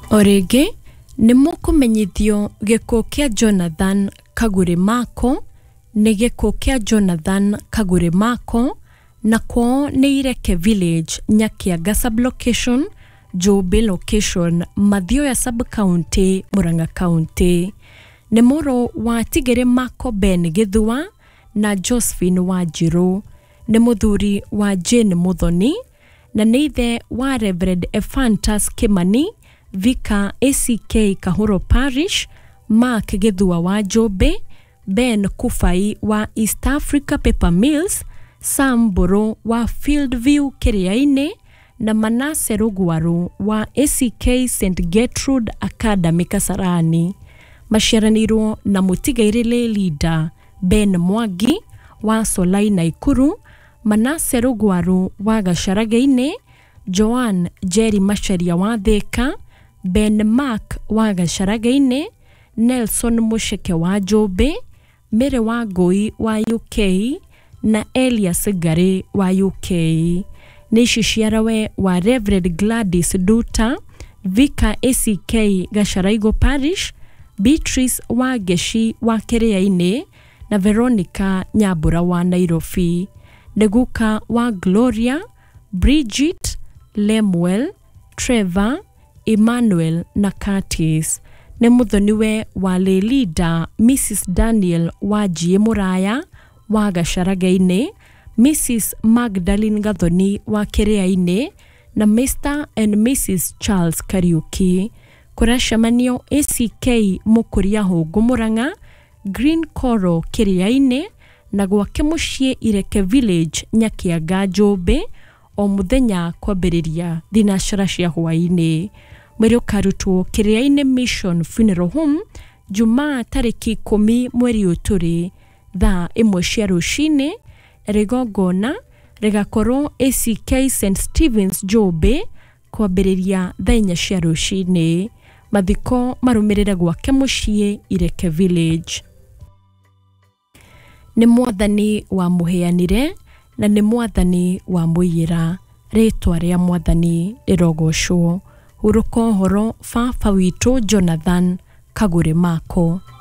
Orege nĩ mũkũmenyithio gĩkuũ kĩa Jonathan Kagure Mako nĩ gĩkuũ kĩa Jonathan Kagure Mako na kwao nĩ Ireke Village, Nyakiaga Sub-Location, Njũũmbĩ Location, Mathioya Sub-County, Murang'a County. Nĩ mũrũ wa Tigere Mako Ben Gĩthua na Josephine Wanjiru. Nĩ mũthuri wa Jane Muthoni na nĩ ithe wa Reverend Ephantus Kimani, Vicar ACK Kahuro Parish, Mark Gĩthua wa Njũũmbĩ, Ben Kufai wa East Africa Paper Mills, Sam Boro wa Fieldview Kĩrĩainĩ na Manase Rugwaru wa ACK St Gertrude Academy Kasarani. Maciaranirwo na mũtigairĩrĩ leader Ben Mwangi wa Solai Naikuru, Manase Rugwaru wa Gacharage-inĩ, Joan Jerry Macharia wa Thika, Ben Mark wa Gacharage-inĩ, Nelson Musheke wa Njũũmbĩ, Mary wa Ngũi wa UK na Elias Ngari wa UK. Nĩci ciarawe wa Reverend Gladys Duta, Vicar ACK Gacharaigo Parish, Beatrice wa Geshi wa Kĩrĩainĩ na Veronica Nyambura wa Nairobi. Neguka wa Gloria, Bridget, Lemuel, Trevor, Emmanuel na Curtis. Nĩ mũthoniwe wa leader Mrs Daniel wa Njie Muraya wa Gacharage-inĩ, Mrs Magdalene Gathoni wa Kĩrĩainĩ na Mr and Mrs Charles Kariuki. Kũracemanio ACK Mũkũria Hũngũ Murang'a, Green Coral Kĩrĩainĩ na gwake mũciĩ Ireke Village, Nyakiaga Njũũmbĩ, o mũthenya kwambĩrĩria thinacara cia hwainĩ. Mwĩrĩ ũkarutwo Kĩrĩainĩ Mission Funeral Home Jumaa tarĩki 10 mweri ũtũrĩ thaa 1 cia rũcinĩ. Rigongona rigakorwo ACK St Stephen's Njũũmbĩ kwambĩrĩria thaa 4 cia rũcinĩ. Mathiko marũmĩrĩre gwake mũciĩ Ireke Village. Nĩ Mwathani wa mũheanire na nĩ Mwathani wa mũiyĩra. Rĩtwa rĩa Mwathani rĩrogocwo. Hurũka ũhoro baba witũ Jonathan Kagure Mako.